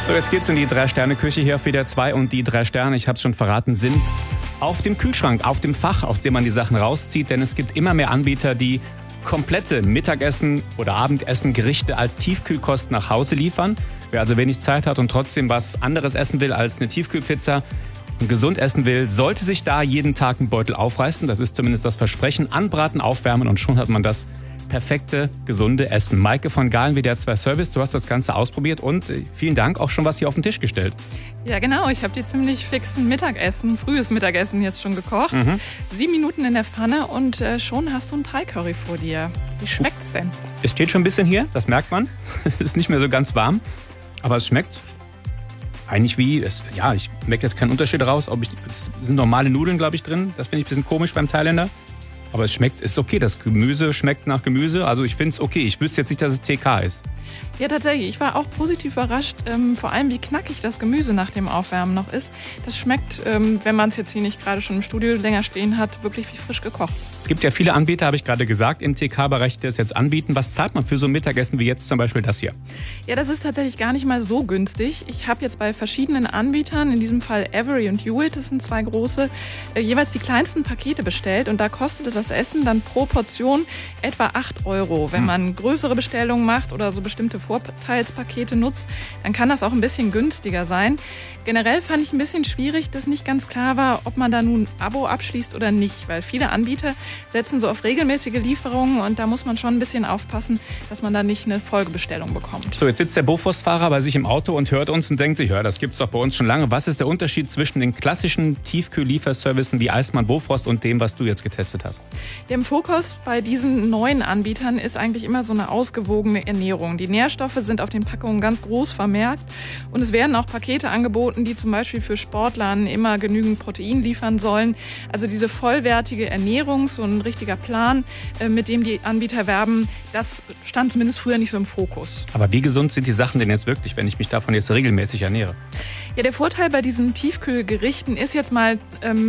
So, jetzt geht's in die 3-Sterne-Küche hier auf WDR 2 und die 3 Sterne, ich habe es schon verraten, sind auf dem Kühlschrank, auf dem Fach, aus dem man die Sachen rauszieht, denn es gibt immer mehr Anbieter, die komplette Mittagessen oder Abendessen Gerichte als Tiefkühlkost nach Hause liefern. Wer also wenig Zeit hat und trotzdem was anderes essen will als eine Tiefkühlpizza und gesund essen will, sollte sich da jeden Tag einen Beutel aufreißen. Das ist zumindest das Versprechen. Anbraten, aufwärmen und schon hat man das perfekte, gesunde Essen. Maike von Gahlen, WDR 2 Service, du hast das Ganze ausprobiert und vielen Dank, auch schon was hier auf den Tisch gestellt. Ja genau, ich habe dir ziemlich fixen Mittagessen, frühes Mittagessen jetzt schon gekocht. 7 Minuten in der Pfanne und schon hast du ein Thai-Curry vor dir. Wie schmeckt's denn? Es steht schon ein bisschen hier, das merkt man. Es ist nicht mehr so ganz warm, aber es schmeckt eigentlich wie, ich merke jetzt keinen Unterschied raus. Es sind normale Nudeln, glaube ich, drin. Das finde ich ein bisschen komisch beim Thailänder. Aber es schmeckt, ist okay. Das Gemüse schmeckt nach Gemüse. Also ich finde es okay. Ich wüsste jetzt nicht, dass es TK ist. Ja, tatsächlich. Ich war auch positiv überrascht, vor allem wie knackig das Gemüse nach dem Aufwärmen noch ist. Das schmeckt, wenn man es jetzt hier nicht gerade schon im Studio länger stehen hat, wirklich wie frisch gekocht. Es gibt ja viele Anbieter, habe ich gerade gesagt, im TK-Bereich, die das jetzt anbieten. Was zahlt man für so ein Mittagessen wie jetzt zum Beispiel das hier? Ja, das ist tatsächlich gar nicht mal so günstig. Ich habe jetzt bei verschiedenen Anbietern, in diesem Fall Avery und Hewitt, das sind 2 große, jeweils die kleinsten Pakete bestellt. Und da kostete das Essen dann pro Portion etwa 8 €. Wenn man größere Bestellungen macht oder so bestimmte Vorteilspakete nutzt, dann kann das auch ein bisschen günstiger sein. Generell fand ich ein bisschen schwierig, dass nicht ganz klar war, ob man da nun ein Abo abschließt oder nicht, weil viele Anbieter setzen so auf regelmäßige Lieferungen und da muss man schon ein bisschen aufpassen, dass man da nicht eine Folgebestellung bekommt. So, jetzt sitzt der Bofrost-Fahrer bei sich im Auto und hört uns und denkt sich, ja, das gibt's doch bei uns schon lange. Was ist der Unterschied zwischen den klassischen Tiefkühl-Lieferservicen wie Eismann Bofrost und dem, was du jetzt getestet hast? Der Fokus bei diesen neuen Anbietern ist eigentlich immer so eine ausgewogene Ernährung. Die Nährstoffe sind auf den Packungen ganz groß vermerkt und es werden auch Pakete angeboten, die zum Beispiel für Sportlern immer genügend Protein liefern sollen. Also diese vollwertige Ernährung, so ein richtiger Plan, mit dem die Anbieter werben, das stand zumindest früher nicht so im Fokus. Aber wie gesund sind die Sachen denn jetzt wirklich, wenn ich mich davon jetzt regelmäßig ernähre? Ja, der Vorteil bei diesen Tiefkühlgerichten ist jetzt mal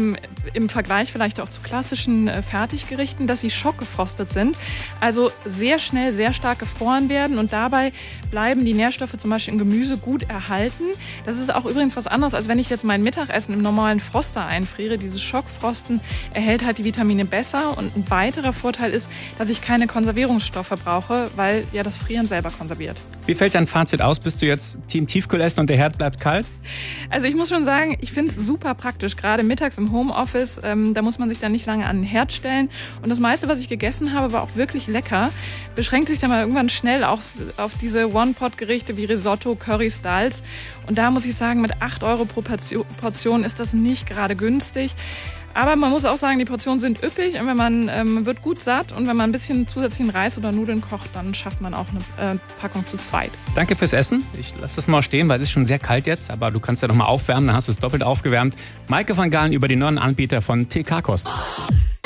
im Vergleich vielleicht auch zu klassischen Fertiggerichten, dass sie schockgefrostet sind. Also sehr schnell, sehr stark gefroren werden und dabei bleiben die Nährstoffe zum Beispiel im Gemüse gut erhalten. Das ist auch übrigens was anderes, als wenn ich jetzt mein Mittagessen im normalen Froster einfriere. Dieses Schockfrosten erhält halt die Vitamine besser und ein weiterer Vorteil ist, dass ich keine Konservierungsstoffe brauche, weil ja das Frieren selber konserviert. Wie fällt dein Fazit aus? Bist du jetzt Team Tiefkühlessen und der Herd bleibt kalt? Also ich muss schon sagen, ich finde es super praktisch, gerade mittags im Homeoffice, da muss man sich dann nicht lange an den Herd stellen. Und das meiste, was ich gegessen habe, war auch wirklich lecker. Beschränkt sich dann mal irgendwann schnell auch auf diese One-Pot-Gerichte wie Risotto, Curry, Styles. Und da muss ich sagen, mit 8 € pro Portion ist das nicht gerade günstig. Aber man muss auch sagen, die Portionen sind üppig und wenn man wird gut satt und wenn man ein bisschen zusätzlichen Reis oder Nudeln kocht, dann schafft man auch eine Packung zu zweit. Danke fürs Essen. Ich lasse das mal stehen, weil es ist schon sehr kalt jetzt, aber du kannst ja noch mal aufwärmen, dann hast du es doppelt aufgewärmt. Maike von Gahlen über die neuen Anbieter von TK Kost.